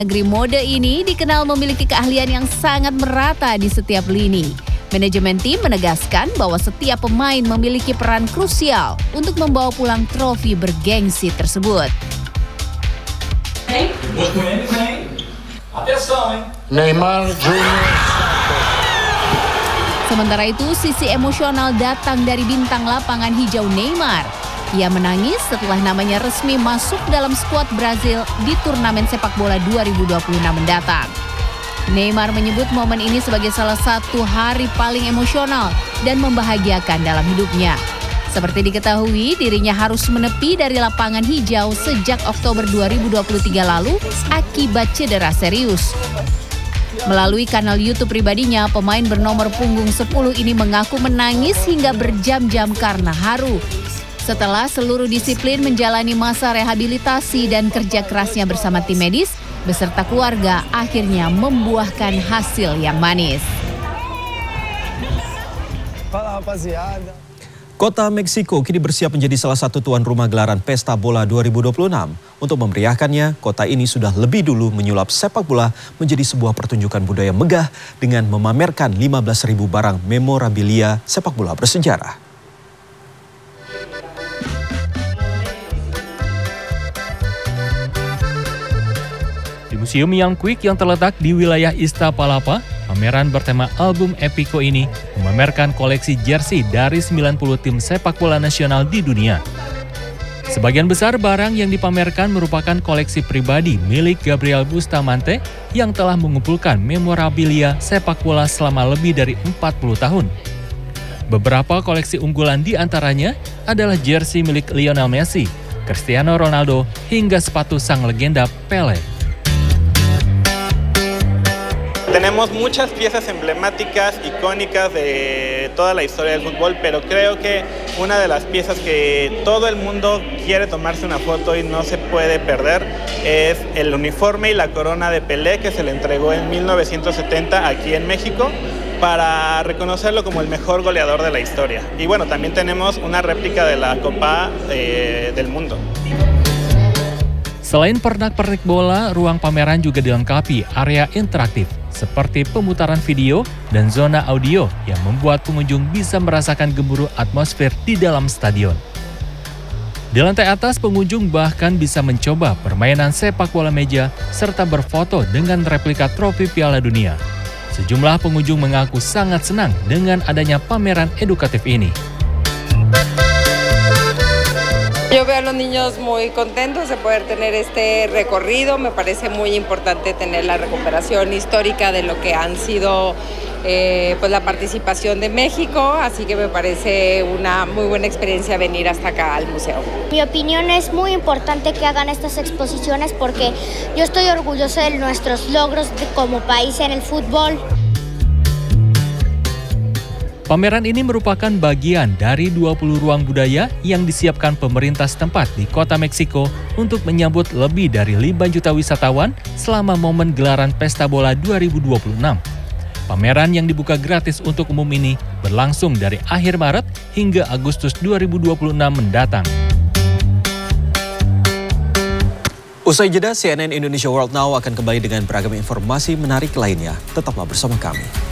Negeri mode ini dikenal memiliki keahlian yang sangat merata di setiap lini. Manajemen tim menegaskan bahwa setiap pemain memiliki peran krusial untuk membawa pulang trofi bergengsi tersebut. Neymar Junior. Sementara itu, sisi emosional datang dari bintang lapangan hijau Neymar. Ia menangis setelah namanya resmi masuk dalam skuad Brazil di turnamen sepak bola 2026 mendatang. Neymar menyebut momen ini sebagai salah satu hari paling emosional dan membahagiakan dalam hidupnya. Seperti diketahui, dirinya harus menepi dari lapangan hijau sejak Oktober 2023 lalu akibat cedera serius. Melalui kanal YouTube pribadinya, pemain bernomor punggung 10 ini mengaku menangis hingga berjam-jam karena haru. Setelah seluruh disiplin menjalani masa rehabilitasi dan kerja kerasnya bersama tim medis, beserta keluarga akhirnya membuahkan hasil yang manis. Kota Meksiko kini bersiap menjadi salah satu tuan rumah gelaran Pesta Bola 2026. Untuk memeriahkannya, kota ini sudah lebih dulu menyulap sepak bola menjadi sebuah pertunjukan budaya megah dengan memamerkan 15.000 barang memorabilia sepak bola bersejarah. Di Museum Young Quick yang terletak di wilayah Iztapalapa, pameran bertema album Epico ini memamerkan koleksi jersey dari 90 tim sepak bola nasional di dunia. Sebagian besar barang yang dipamerkan merupakan koleksi pribadi milik Gabriel Bustamante yang telah mengumpulkan memorabilia sepak bola selama lebih dari 40 tahun. Beberapa koleksi unggulan di antaranya adalah jersey milik Lionel Messi, Cristiano Ronaldo, hingga sepatu sang legenda Pelé. Tenemos muchas piezas emblemáticas, icónicas de toda la historia del fútbol, pero creo que una de las piezas que todo el mundo quiere tomarse una foto y no se puede perder es el uniforme y la corona de Pelé que se le entregó en 1970 aquí en México para reconocerlo como el mejor goleador de la historia. Y bueno, también tenemos una réplica de la Copa del Mundo. Selain pernak-pernik bola, ruang pameran juga dilengkapi area interaktif seperti pemutaran video dan zona audio yang membuat pengunjung bisa merasakan gemuruh atmosfer di dalam stadion. Di lantai atas, pengunjung bahkan bisa mencoba permainan sepak bola meja serta berfoto dengan replika trofi Piala Dunia. Sejumlah pengunjung mengaku sangat senang dengan adanya pameran edukatif ini. Yo veo a los niños muy contentos de poder tener este recorrido. Me parece muy importante tener la recuperación histórica de lo que han sido pues la participación de México, así que me parece una muy buena experiencia venir hasta acá al museo. Mi opinión es muy importante que hagan estas exposiciones porque yo estoy orgulloso de nuestros logros como país en el fútbol. Pameran ini merupakan bagian dari 20 ruang budaya yang disiapkan pemerintah setempat di kota Meksiko untuk menyambut lebih dari 5 juta wisatawan selama momen gelaran Pesta Bola 2026. Pameran yang dibuka gratis untuk umum ini berlangsung dari akhir Maret hingga Agustus 2026 mendatang. Usai jeda, CNN Indonesia World Now akan kembali dengan beragam informasi menarik lainnya. Tetaplah bersama kami.